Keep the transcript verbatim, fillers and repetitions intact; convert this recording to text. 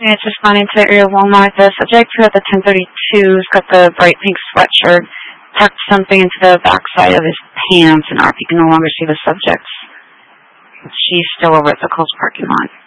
It's responding to the area of Walmart. The subject who at the ten thirty-two has got the bright pink sweatshirt tucked something into the backside of his pants, and R P can no longer see the subject. She's still over at the Coles parking lot.